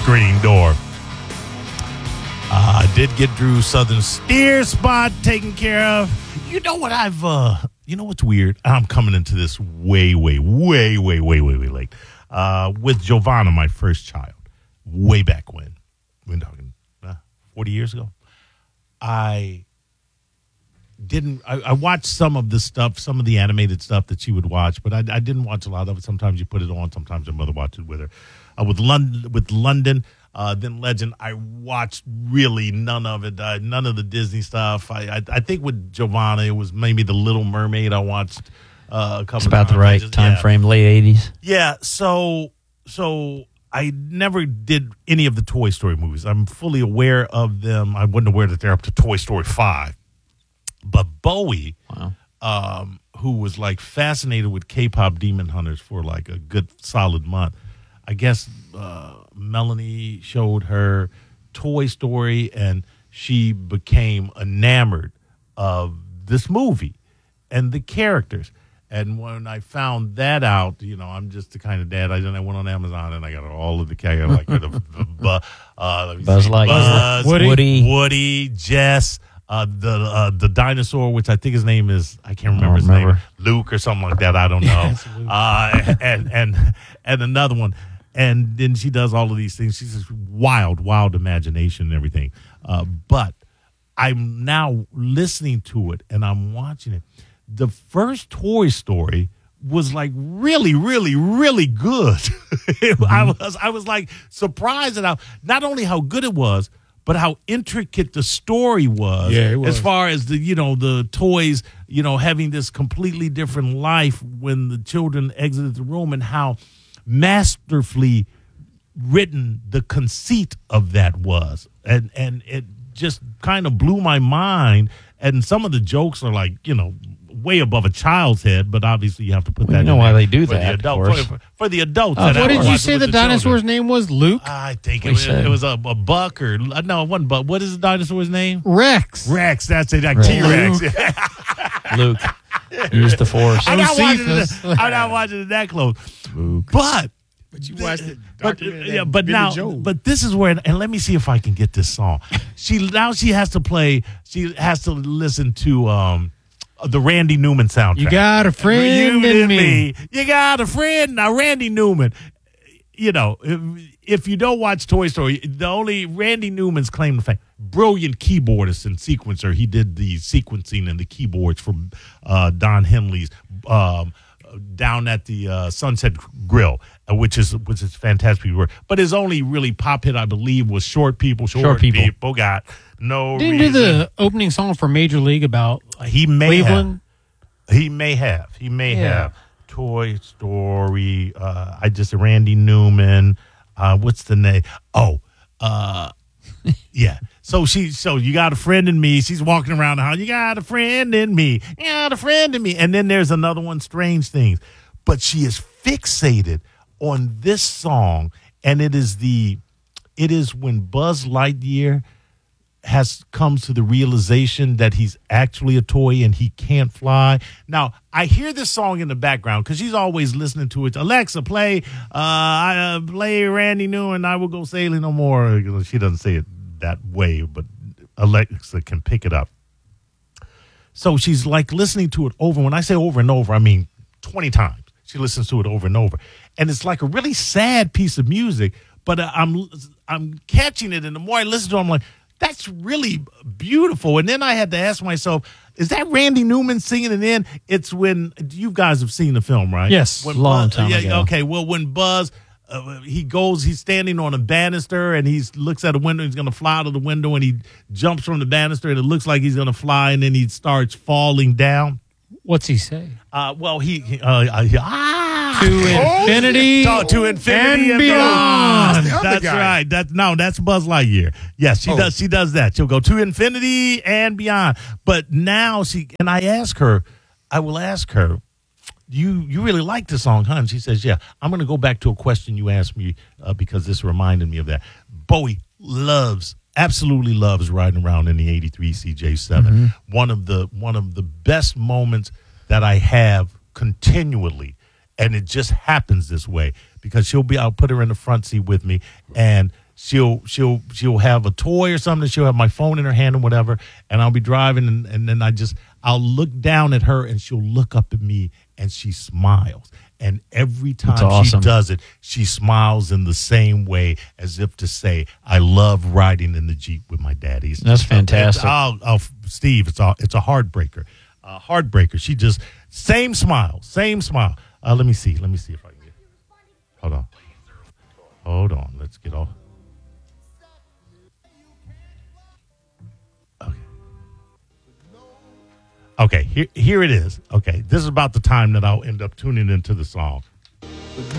screen door. I did get Drew Southern's steer spot taken care of. You know what you know what's weird? I'm coming into this way late. With Giovanna, my first child, way back when. We're talking 40 years ago. I watched some of the stuff, some of the animated stuff that she would watch, but I didn't watch a lot of it. Sometimes you put it on, sometimes your mother watched it with her. With London, then Legend, I watched really none of it, none of the Disney stuff. I think with Giovanna, it was maybe The Little Mermaid I watched a couple It's about the right time frame, late 80s. Yeah, so I never did any of the Toy Story movies. I'm fully aware of them. I wasn't aware that they're up to Toy Story 5. But Bowie, who was like fascinated with K-pop Demon Hunters for like a good solid month, I guess Melanie showed her Toy Story and she became enamored of this movie and the characters. And when I found that out, you know, I'm just the kind of dad. I went on Amazon and I got all of the characters, like Buzz Lightyear, Woody, Jess. The dinosaur, which I think his name is, I can't remember his name, Luke or something like that. I don't know. And another one. And then she does all of these things. She's this wild imagination and everything. But I'm now listening to it and I'm watching it. The first Toy Story was like really good. I was like surprised at not only how good it was, but how intricate the story was, as far as the toys, having this completely different life when the children exited the room, and how masterfully written the conceit of that was. And it just kind of blew my mind. And some of the jokes are like, way above a child's head, but obviously you have to put that in. You know why they do for that, the adult, for the adults. What did you say the dinosaur's name was? Luke? I think it was a buck or no, it wasn't buck. What is the dinosaur's name? Rex. Rex, that's it. Like T-Rex. Luke. Use the force. I'm not watching it that close. Luke. But you watched it. But this is where, and let me see if I can get this song. She has to listen to the Randy Newman soundtrack. You got a friend in me. You got a friend. Now, Randy Newman, if you don't watch Toy Story, the only Randy Newman's claim to fame, brilliant keyboardist and sequencer. He did the sequencing and the keyboards for Don Henley's Down at the Sunset Grill, which is fantastic work. But his only really pop hit, I believe, was Short People. Short People got no Didn't reason. do the opening song for Major League about Cleveland? He may have. Toy Story. I just Randy Newman. What's the name? Yeah. So you got a friend in me. She's walking around the house. You got a friend in me. You got a friend in me. And then there's another one, Strange Things. But she is fixated on this song, and it is when Buzz Lightyear comes to the realization that he's actually a toy and he can't fly. Now, I hear this song in the background because she's always listening to it. Alexa, play Randy Newman, I Will Go Sailing No More. She doesn't say it that way, but Alexa can pick it up. So she's like listening to it over. When I say over and over, I mean 20 times. She listens to it over and over. And it's like a really sad piece of music, but I'm catching it. And the more I listen to it, I'm like, that's really beautiful. And then I had to ask myself, is that Randy Newman singing it in? It's when you guys have seen the film, right? Yes, long time ago. Okay, well, when Buzz, he's standing on a banister and he looks out a window. He's going to fly out of the window and he jumps from the banister and it looks like he's going to fly and then he starts falling down. What's he say? To infinity, to infinity and beyond. That's right. That's Buzz Lightyear. Yes, she does. She does that. She'll go to infinity and beyond. But now I will ask her, you really like the song, huh? And she says, yeah. I'm going to go back to a question you asked me because this reminded me of that. Bowie absolutely loves riding around in the 83 CJ7. Mm-hmm. One of the best moments that I have continually, and it just happens this way because I'll put her in the front seat with me, and she'll have a toy or something. She'll have my phone in her hand or whatever, and I'll be driving, and then I'll look down at her, and she'll look up at me, and she smiles. And every time she does it, she smiles in the same way, as if to say, "I love riding in the Jeep with my daddy." That's fantastic. Steve, it's a heartbreaker. Heartbreaker. She just same smile. Let me see if I can get. Hold on. Let's get off. Okay, here it is. Okay, this is about the time that I'll end up tuning into the song.